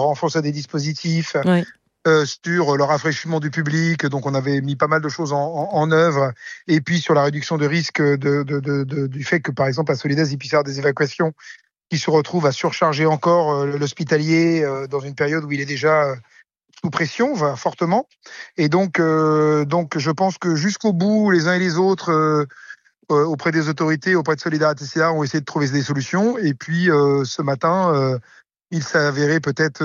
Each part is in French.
renforcement des dispositifs, Ouais. sur le rafraîchissement du public. Donc, on avait mis pas mal de choses en œuvre. Et puis, sur la réduction de risque du fait que, par exemple, à Solidès, il puisse y avoir des évacuations qui se retrouvent à surcharger encore l'hospitalier dans une période où il est déjà sous pression, fortement. Et donc, je pense que jusqu'au bout, les uns et les autres, auprès des autorités, auprès de Solidarité SIDA, ont essayé de trouver des solutions. Et puis, ce matin, il s'est avéré peut-être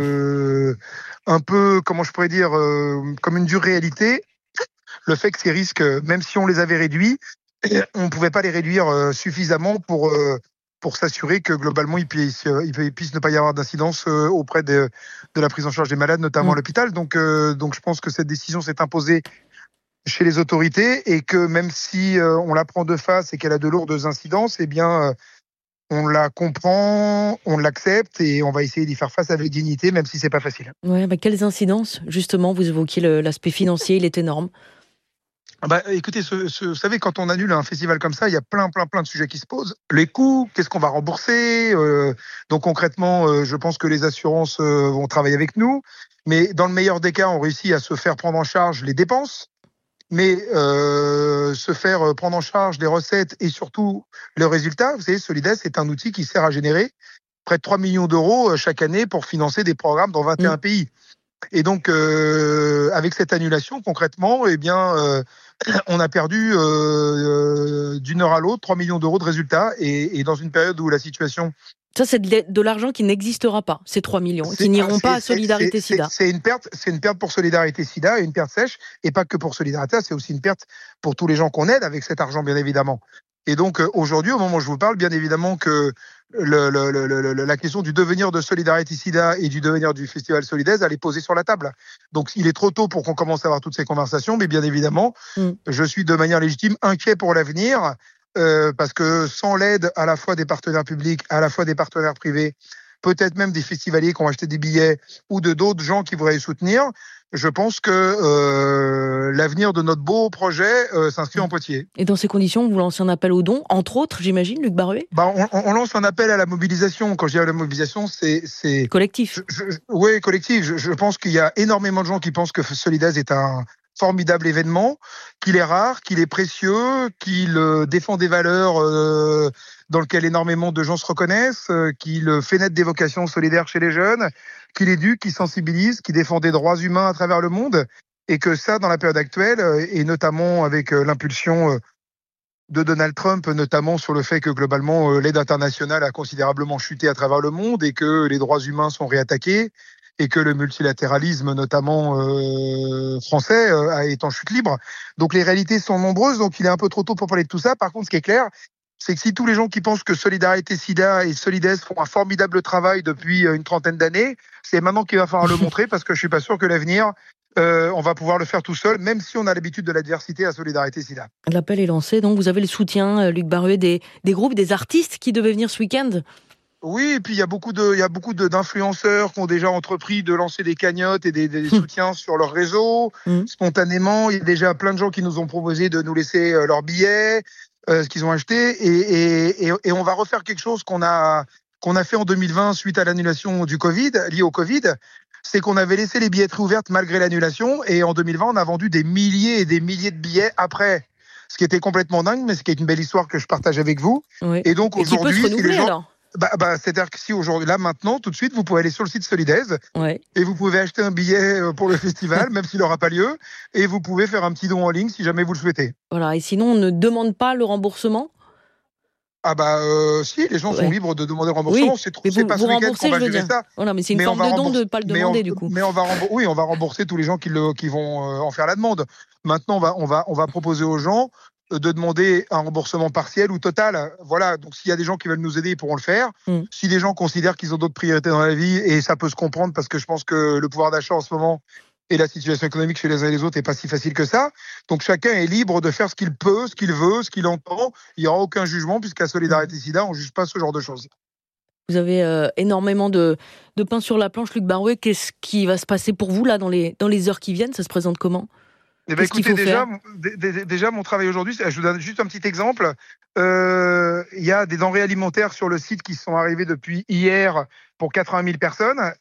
un peu, comment je pourrais dire, comme une dure réalité, le fait que ces risques, même si on les avait réduits, on ne pouvait pas les réduire suffisamment pour s'assurer que globalement il puisse ne pas y avoir d'incidence auprès de la prise en charge des malades, notamment à l'hôpital. Donc je pense que cette décision s'est imposée chez les autorités et que même si on la prend de face et qu'elle a de lourdes incidences, eh bien on la comprend, on l'accepte et on va essayer d'y faire face avec dignité, même si c'est pas facile. Ouais, quelles incidences, justement, vous évoquiez l'aspect financier, il est énorme. Écoutez, vous savez, quand on annule un festival comme ça, il y a plein de sujets qui se posent. Les coûts, qu'est-ce qu'on va rembourser donc concrètement, je pense que les assurances vont travailler avec nous. Mais dans le meilleur des cas, on réussit à se faire prendre en charge les dépenses. Mais se faire prendre en charge les recettes et surtout le résultat, vous savez, Solides est un outil qui sert à générer près de 3 millions d'euros chaque année pour financer des programmes dans 21 pays. Et donc, avec cette annulation, concrètement, eh bien, on a perdu d'une heure à l'autre 3 millions d'euros de résultats. Et dans une période où la situation... Ça, c'est de l'argent qui n'existera pas, ces 3 millions, qui n'iront pas à Solidarité SIDA. C'est une perte pour Solidarité SIDA, et une perte sèche, et pas que pour Solidarité, c'est aussi une perte pour tous les gens qu'on aide avec cet argent, bien évidemment. Et donc, aujourd'hui, au moment où je vous parle, bien évidemment que la question du devenir de Solidarité SIDA et du devenir du Festival Solidaise, elle est posée sur la table. Donc, il est trop tôt pour qu'on commence à avoir toutes ces conversations, mais bien évidemment, je suis de manière légitime inquiet pour l'avenir, parce que sans l'aide à la fois des partenaires publics, à la fois des partenaires privés, peut-être même des festivaliers qui ont acheté des billets ou de d'autres gens qui voudraient les soutenir, je pense que l'avenir de notre beau projet s'inscrit en potier. Et dans ces conditions, vous lancez un appel aux dons, entre autres, j'imagine, Luc Baruet ? On lance un appel à la mobilisation. Quand je dis à la mobilisation, c'est... Collectif. Oui, collectif. Je pense qu'il y a énormément de gens qui pensent que Solidaise est un formidable événement, qu'il est rare, qu'il est précieux, qu'il défend des valeurs dans lesquelles énormément de gens se reconnaissent, qu'il fait naître des vocations solidaires chez les jeunes, qu'il éduque, qu'il sensibilise, qu'il défend des droits humains à travers le monde, et que ça, dans la période actuelle, et notamment avec l'impulsion de Donald Trump, notamment sur le fait que globalement l'aide internationale a considérablement chuté à travers le monde et que les droits humains sont réattaqués, et que le multilatéralisme, notamment français, est en chute libre. Donc les réalités sont nombreuses, donc il est un peu trop tôt pour parler de tout ça. Par contre, ce qui est clair, c'est que si tous les gens qui pensent que Solidarité SIDA et Solides font un formidable travail depuis une trentaine d'années, c'est maintenant qu'il va falloir le montrer, parce que je suis pas sûr que l'avenir, on va pouvoir le faire tout seul, même si on a l'habitude de l'adversité à Solidarité SIDA. L'appel est lancé, donc vous avez le soutien, Luc Baruet, des groupes, des artistes qui devaient venir ce week-end ? Oui, et puis il y a beaucoup d'influenceurs qui ont déjà entrepris de lancer des cagnottes et des soutiens sur leur réseau. Spontanément, il y a déjà plein de gens qui nous ont proposé de nous laisser leurs billets, ce qu'ils ont acheté, et on va refaire quelque chose qu'on a fait en 2020 suite à l'annulation du Covid, liée au Covid. C'est qu'on avait laissé les billetteries ouvertes malgré l'annulation, et en 2020, on a vendu des milliers et des milliers de billets après. Ce qui était complètement dingue, mais ce qui est une belle histoire que je partage avec vous. Oui. Et donc aujourd'hui, qui peut se renouveler, si les gens... alors. C'est-à-dire que si aujourd'hui, là, maintenant, tout de suite, vous pouvez aller sur le site Solidaise et vous pouvez acheter un billet pour le festival, même s'il n'aura pas lieu, et vous pouvez faire un petit don en ligne si jamais vous le souhaitez. Voilà, et sinon, on ne demande pas le remboursement ? Si, les gens sont libres de demander le remboursement. Oui, c'est pas ce week-end qu'on va gérer ça. Voilà, mais c'est une forme de don de ne pas le demander, du coup. Mais on va rembourser tous les gens qui vont en faire la demande. Maintenant, on va proposer aux gens de demander un remboursement partiel ou total. Voilà, donc s'il y a des gens qui veulent nous aider, ils pourront le faire. Si les gens considèrent qu'ils ont d'autres priorités dans la vie, et ça peut se comprendre, parce que je pense que le pouvoir d'achat en ce moment et la situation économique chez les uns et les autres n'est pas si facile que ça. Donc chacun est libre de faire ce qu'il peut, ce qu'il veut, ce qu'il entend. Il n'y aura aucun jugement, puisqu'à Solidarité SIDA, on ne juge pas ce genre de choses. Vous avez énormément de pain sur la planche, Luc Baruet. Qu'est-ce qui va se passer pour vous là dans les heures qui viennent ? Ça se présente comment ? Écoutez, déjà, mon travail aujourd'hui, je vous donne juste un petit exemple. Il y a des denrées alimentaires sur le site qui sont arrivées depuis hier pour 80 000 personnes.